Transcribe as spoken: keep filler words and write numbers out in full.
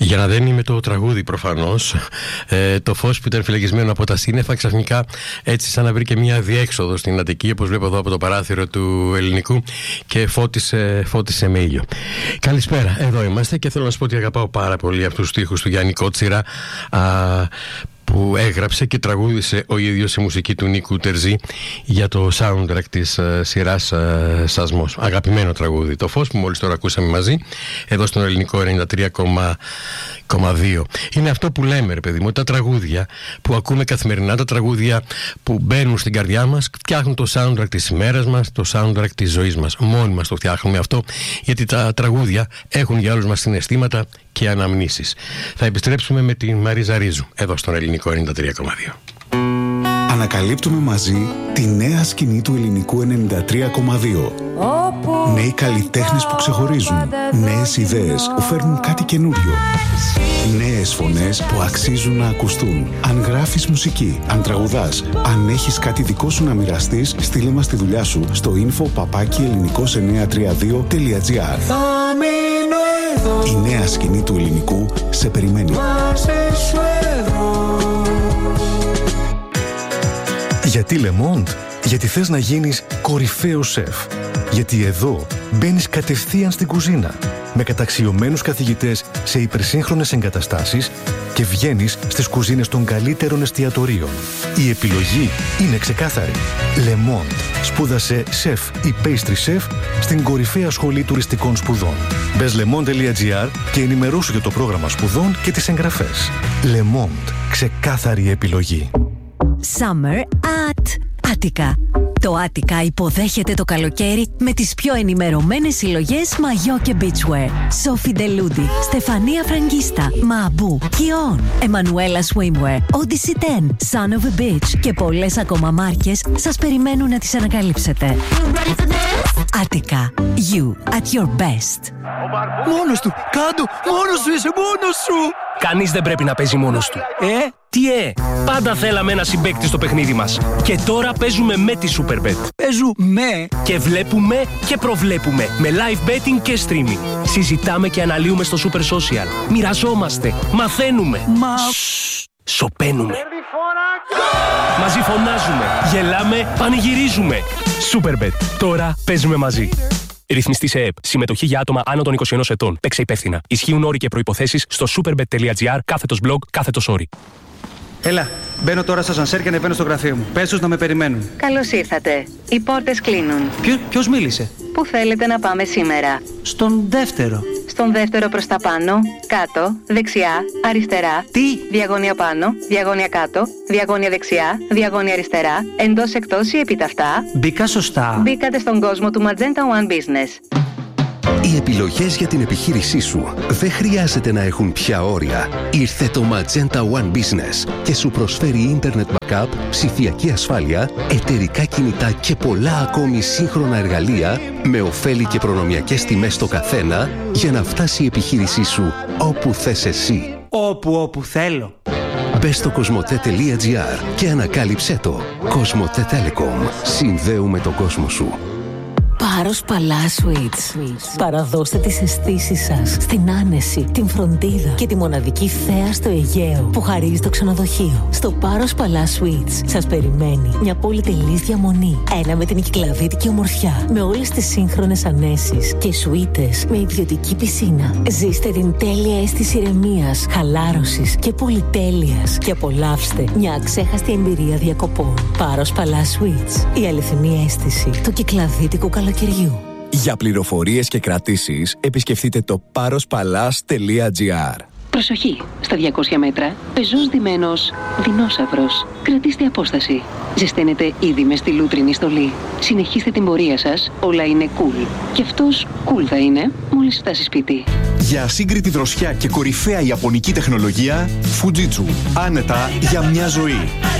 Για να δεν είμαι το τραγούδι προφανώς, ε, το φως που ήταν φυλακισμένο από τα σύννεφα ξαφνικά έτσι σαν να βρήκε μια διέξοδο στην Αττική, όπως βλέπω εδώ από το παράθυρο του Ελληνικού, και φώτισε, φώτισε με ήλιο. Καλησπέρα, εδώ είμαστε και θέλω να σας πω ότι αγαπάω πάρα πολύ αυτούς τους στίχους του Γιάννη Κότσιρα, α, που έγραψε και τραγούδισε ο ίδιος σε μουσική του Νίκου Τερζή για το soundtrack της uh, σειράς uh, Σασμός. Αγαπημένο τραγούδι, το φως, που μόλις τώρα ακούσαμε μαζί εδώ στον Ελληνικό ενενήντα τρία κόμμα δύο. Είναι αυτό που λέμε, ρε παιδί μου, τα τραγούδια που ακούμε καθημερινά, τα τραγούδια που μπαίνουν στην καρδιά μας, φτιάχνουν το soundtrack της ημέρας μας, το soundtrack της ζωής μας. Μόνοι μας το φτιάχνουμε αυτό, γιατί τα τραγούδια έχουν για όλους μας συναισθήματα και αναμνήσεις. Θα επιστρέψουμε με την Μαρίζα Ρίζου εδώ στον Ελληνικό ενενήντα τρία κόμμα δύο. Ανακαλύπτουμε μαζί τη νέα σκηνή του Ελληνικού ενενήντα τρία κόμμα δύο. Νέοι καλλιτέχνες που ξεχωρίζουν. Νέες ιδέες που φέρνουν κάτι καινούριο. Νέες φωνές που αξίζουν να ακουστούν. Αν γράφεις μουσική, αν τραγουδάς, αν έχεις κάτι δικό σου να μοιραστείς, στείλε μας τη δουλειά σου στο info παπάκι ελληνικός εννιακόσια τριάντα δύο τελεία τζι άρ. Η νέα σκηνή του ελληνικού σε περιμένει. Γιατί Le Monde? Γιατί θες να γίνεις κορυφαίος σεφ. Γιατί εδώ μπαίνεις κατευθείαν στην κουζίνα με καταξιωμένους καθηγητές σε υπερσύγχρονες εγκαταστάσεις και βγαίνεις στις κουζίνες των καλύτερων εστιατορίων. Η επιλογή είναι ξεκάθαρη. Le Monde. Σπούδασε σεφ ή pastry chef στην κορυφαία σχολή τουριστικών σπουδών. Μπες le monde τελεία τζι άρ και ενημερώσου για το πρόγραμμα σπουδών και τις εγγραφές. Le Monde. Ξεκάθαρη επιλογή. Summer at Attica. Το Attica υποδέχεται το καλοκαίρι με τις πιο ενημερωμένες συλλογές μαγιό και beachwear. Sophie Deludi, Στεφανία Φραγκίστα, Μαμπού, Kion, Emanuela Swimwear, Odyssey δέκα, Son of a Beach και πολλές ακόμα μάρκες σας περιμένουν να τις ανακαλύψετε. Attica. You at your best. Μόνος του! Κάντο! Μόνος σου είσαι! Μόνος σου! Κανείς δεν πρέπει να παίζει μόνος του. Ε? Τι ε! Πάντα θέλαμε ένα συμπαίκτη στο παιχνίδι μας. Και τώρα παίζουμε με τη Superbet. Παίζουμε! Και βλέπουμε και προβλέπουμε. Με live betting και streaming. Συζητάμε και αναλύουμε στο Super Social. Μοιραζόμαστε. Μαθαίνουμε. Μα... Σσσ, σωπαίνουμε. Μαζί φωνάζουμε. Γελάμε. Πανηγυρίζουμε. Superbet. Τώρα παίζουμε μαζί. Ρυθμιστή σε ΕΕΠ. Συμμετοχή για άτομα άνω των είκοσι ενός ετών. Παίξε υπεύθυνα. Ισχύουν όροι και προϋποθέσεις στο superbet τελεία τζι άρ κάθετος blog κάθετος όροι. Έλα, μπαίνω τώρα στο ασανσέρ και ανεβαίνω στο γραφείο μου. Πες τους να με περιμένουν. Καλώς ήρθατε. Οι πόρτες κλείνουν. Ποιο, ποιος μίλησε? Πού θέλετε να πάμε σήμερα? Στον δεύτερο. Στον δεύτερο προς τα πάνω, κάτω, δεξιά, αριστερά. Τι? Διαγώνια πάνω, διαγώνια κάτω, διαγώνια δεξιά, διαγώνια αριστερά, εντός εκτός ή επιταυτά. Μπήκα σωστά. Μπήκατε στον κόσμο του Magenta One Business. Οι επιλογές για την επιχείρησή σου δεν χρειάζεται να έχουν πια όρια. Ήρθε το Magenta One Business και σου προσφέρει Internet Backup, ψηφιακή ασφάλεια, εταιρικά κινητά και πολλά ακόμη σύγχρονα εργαλεία με ωφέλη και προνομιακές τιμές στο καθένα για να φτάσει η επιχείρησή σου όπου θες εσύ. Όπου όπου θέλω. Μπες στο κοσμοτέ τελεία τζι άρ και ανακάλυψέ το. Κοσμοτέ Telecom. Συνδέουμε τον κόσμο σου. Πάρος Παλά Suites. Παραδώστε τις αισθήσεις σας στην άνεση, την φροντίδα και τη μοναδική θέα στο Αιγαίο που χαρίζει το ξενοδοχείο. Στο Πάρος Παλά Suites σας περιμένει μια πολυτελής διαμονή. Ένα με την κυκλαδίτικη ομορφιά, με όλες τις σύγχρονες ανέσεις και σουίτες με ιδιωτική πισίνα. Ζήστε την τέλεια αίσθηση ηρεμίας, χαλάρωσης και πολυτέλειας και απολαύστε μια αξέχαστη εμπειρία διακοπών. Πάρος Παλά Suites. Η αληθινή αίσθηση του κυκλαδίτικου καλοκαιριού. Για πληροφορίες και κρατήσεις, επισκεφτείτε το πάρος-παλάς τελεία τζι άρ. Προσοχή! Στα διακόσια μέτρα, πεζός ντυμένος δεινόσαυρος. Κρατήστε απόσταση. Ζεσταίνετε ήδη με στη λούτρινη στολή. Συνεχίστε την πορεία σας, όλα είναι cool. Και αυτός cool θα είναι μόλις φτάσει σπίτι. Για ασύγκριτη δροσιά και κορυφαία ιαπωνική τεχνολογία, Fujitsu. Άνετα για μια ζωή.